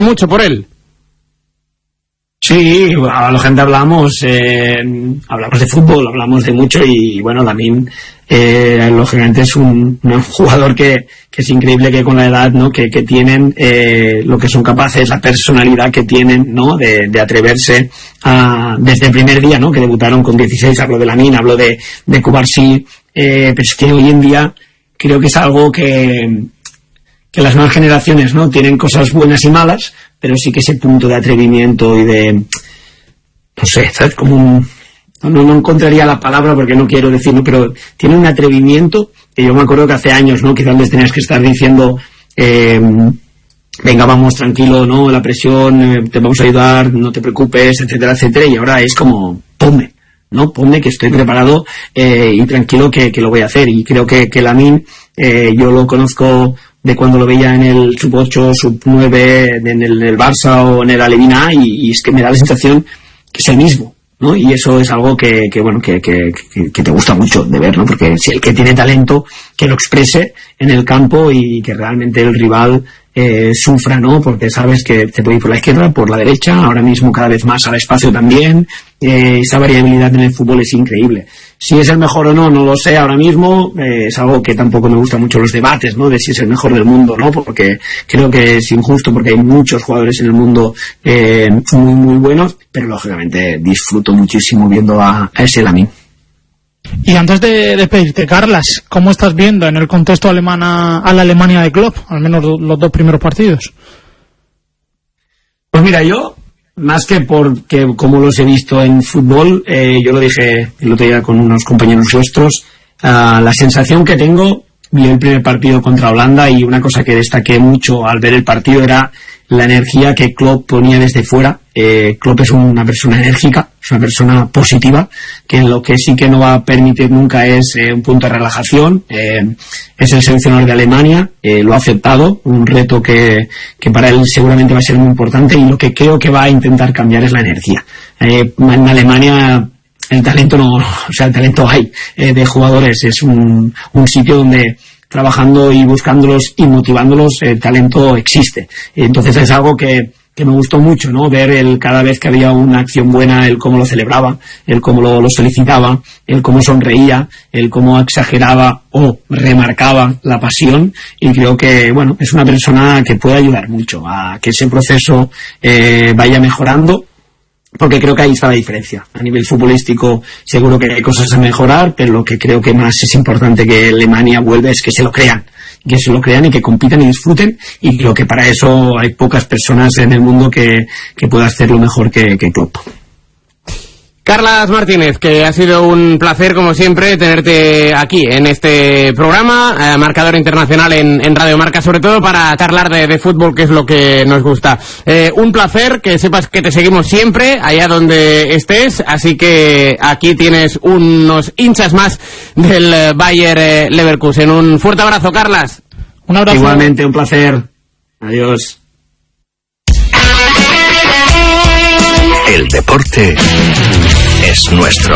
mucho por él. Sí, a la gente hablamos de fútbol, hablamos de mucho y bueno, Lamine lógicamente es un jugador que es increíble, que con la edad, ¿no?, que tienen, lo que son capaces, la personalidad que tienen, ¿no?, de atreverse desde el primer día, ¿no?, que debutaron con 16, hablo de Lamine, hablo de Cubarsí, pero es que hoy en día creo que es algo que las nuevas generaciones, ¿no?, tienen cosas buenas y malas, pero sí que ese punto de atrevimiento y de, no sé, ¿sabes? Como no encontraría la palabra porque no quiero decirlo, pero tiene un atrevimiento que yo me acuerdo que hace años, ¿no?, quizás les tenías que estar diciendo, venga, vamos, tranquilo, ¿no?, la presión, te vamos a ayudar, no te preocupes, etcétera, etcétera, y ahora es como, ponme, que estoy preparado y tranquilo que lo voy a hacer. Y creo que Lamine, yo lo conozco de cuando lo veía en el sub-8, sub-9, en el Barça o en el Alevín A, y es que me da la sensación que es el mismo, ¿no? Y eso es algo que te gusta mucho de ver, ¿no? Porque si el que tiene talento, que lo exprese en el campo y que realmente el rival sufra, ¿no? Porque sabes que te puede ir por la izquierda, por la derecha, ahora mismo cada vez más al espacio también. Esa variabilidad en el fútbol es increíble. Si es el mejor o no, no lo sé ahora mismo. Es algo que tampoco me gustan mucho los debates, ¿no?, de si es el mejor del mundo, ¿no?, porque creo que es injusto, porque hay muchos jugadores en el mundo muy, muy buenos, pero lógicamente disfruto muchísimo viendo a ese Lamine. Y antes de despedirte, Carlas, ¿cómo estás viendo en el contexto a la Alemania de Klopp, al menos los 2 primeros partidos? Pues mira, yo, más que porque como los he visto en fútbol, yo lo dije el otro día con unos compañeros nuestros, la sensación que tengo, vi el primer partido contra Holanda y una cosa que destaqué mucho al ver el partido era la energía que Klopp ponía desde fuera. Klopp es una persona enérgica, es una persona positiva, que lo que sí que no va a permitir nunca es un punto de relajación. Es el seleccionador de Alemania, lo ha aceptado, un reto que para él seguramente va a ser muy importante, y lo que creo que va a intentar cambiar es la energía. En Alemania el talento el talento hay de jugadores, es un sitio donde trabajando y buscándolos y motivándolos, el talento existe. Entonces es algo que me gustó mucho, ¿no? Ver cada vez que había una acción buena, el cómo lo celebraba, el cómo lo felicitaba, el cómo sonreía, el cómo exageraba o remarcaba la pasión, y creo que, bueno, es una persona que puede ayudar mucho a que ese proceso vaya mejorando, porque creo que ahí está la diferencia. A nivel futbolístico seguro que hay cosas a mejorar, pero lo que creo que más es importante que Alemania vuelva es que se lo crean y que compitan y disfruten, y creo que para eso hay pocas personas en el mundo que puedan hacerlo mejor que Klopp. Carlas Martínez, que ha sido un placer, como siempre, tenerte aquí en este programa, marcador internacional en Radio Marca, sobre todo para charlar de fútbol, que es lo que nos gusta. Un placer, que sepas que te seguimos siempre, allá donde estés, así que aquí tienes unos hinchas más del Bayer Leverkusen. Un fuerte abrazo, Carlas. Un abrazo. Igualmente, un placer. Adiós. El deporte es nuestro.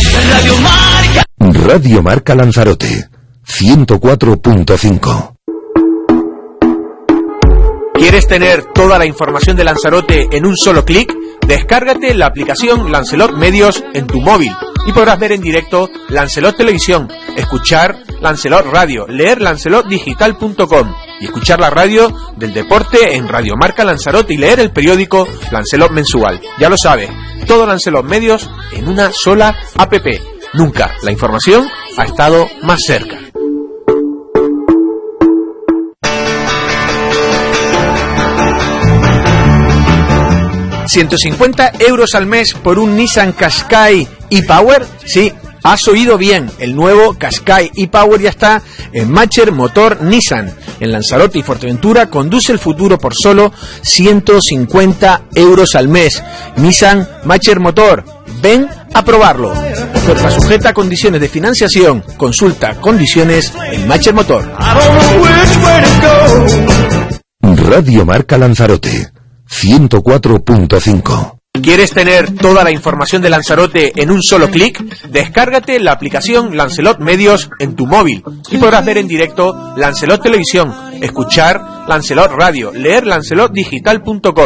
Radio Marca Lanzarote, 104.5. ¿Quieres tener toda la información de Lanzarote en un solo clic? Descárgate la aplicación Lancelot Medios en tu móvil y podrás ver en directo Lancelot Televisión, escuchar Lancelot Radio, leer lancelotdigital.com y escuchar la radio del deporte en Radio Marca Lanzarote y leer el periódico Lancelot Mensual. Ya lo sabes, todo Lancelot Medios en una sola app. Nunca la información ha estado más cerca. €150 al mes por un Nissan Qashqai e-Power. Sí, has oído bien, el nuevo Qashqai e-Power ya está en Matcher Motor Nissan. En Lanzarote y Fuerteventura conduce el futuro por solo €150 al mes. Nissan Matcher Motor, ven a probarlo. Oferta sujeta a condiciones de financiación. Consulta condiciones en Matcher Motor. Radio Marca Lanzarote, 104.5. ¿Quieres tener toda la información de Lanzarote en un solo clic? Descárgate la aplicación Lancelot Medios en tu móvil y podrás ver en directo Lancelot Televisión, escuchar Lancelot Radio, leer lancelotdigital.com.